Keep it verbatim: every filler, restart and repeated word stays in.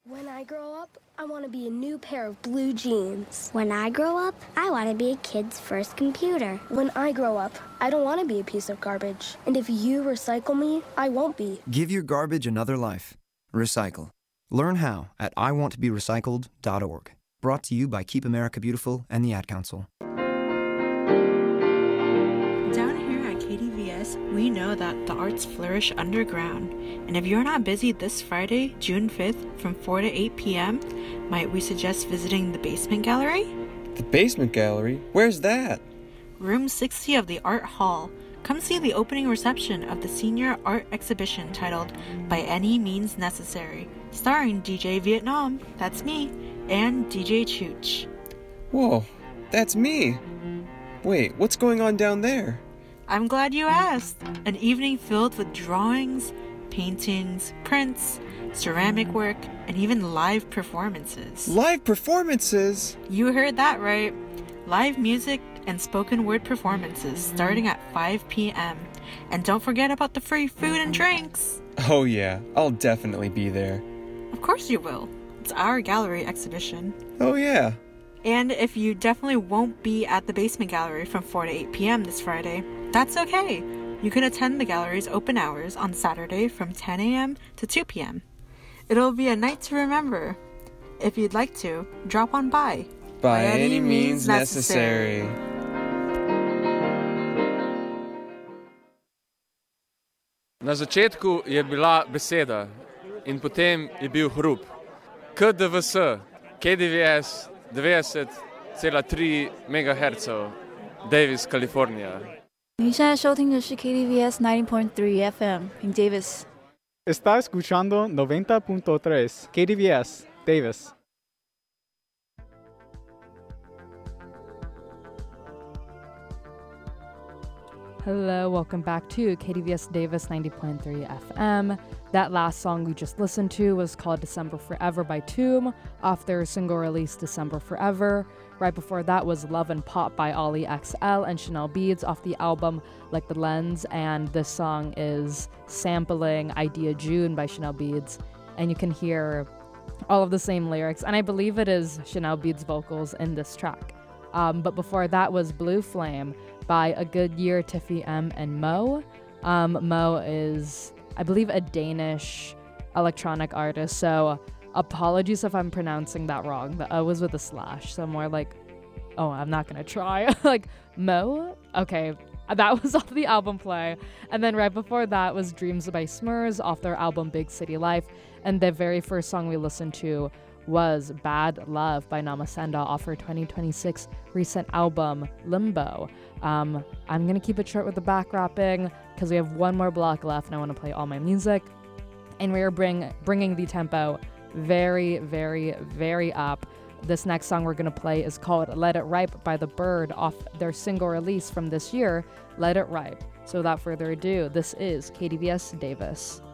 When I grow up, I want to be a new pair of blue jeans. When I grow up, I want to be a kid's first computer. When I grow up, I don't want to be a piece of garbage. And if you recycle me, I won't be. Give your garbage another life. Recycle. Learn how at I want to be recycled dot org. Brought to you by Keep America Beautiful and the Ad Council. Down here at K D V S, we know that the arts flourish underground. And if you're not busy this Friday, June fifth, from four to eight p.m., might we suggest visiting the Basement Gallery? The Basement Gallery? Where's that? Room sixty of the Art Hall. Come see the opening reception of the senior art exhibition titled By Any Means Necessary, starring D J Vietnam, that's me, and D J Chooch. Whoa, that's me. Wait, what's going on down there? I'm glad you asked. An evening filled with drawings, paintings, prints, ceramic work, and even live performances. Live performances? You heard that right. Live music and spoken word performances starting at five p.m. And don't forget about the free food and drinks. Oh yeah, I'll definitely be there. Of course you will. It's our gallery exhibition. Oh yeah. And if you definitely won't be at the Basement Gallery from four to eight p.m. this Friday, that's okay. You can attend the gallery's open hours on Saturday from ten a.m. to two p.m. It'll be a night to remember. If you'd like to, drop on by. By, By any, any means necessary. necessary. Na začetku je bila beseda in potem je bil hrup. K D V S, K D V S devetdeset cela tri megahertza, Davis, California. 您现在收听的是 K D V S ninety point three F M in Davis. Está escuchando noventa punto tres K D V S, Davis. Hello, welcome back to K D V S Davis ninety point three F M. That last song we just listened to was called December Forever by Tomb, off their single release December Forever. Right before that was Love and Pop by Ollie X L and Chanel Beads off the album Like the Lens, and this song is sampling Idea June by Chanel Beads, and you can hear all of the same lyrics, and I believe it is Chanel Beads' vocals in this track. Um, but before that was Blue Flame by A Good Year, Tiffy M, and Mo. Um, Mo is, I believe, a Danish electronic artist, so apologies if I'm pronouncing that wrong. The O was with a slash, so more like, oh, I'm not gonna try. Like, Mo? Okay, that was off the album Play. And then right before that was Dreams by Smurs off their album Big City Life, and the very first song we listened to was Bad Love by Namasenda off her twenty twenty-six recent album Limbo. Um, I'm gonna keep it short with the back rapping because we have one more block left and I want to play all my music. And we are bring bringing the tempo very, very, very up. This next song we're gonna play is called Let It Ripe by The Bird off their single release from this year, Let It Ripe. So without further ado, this is K D V S Davis.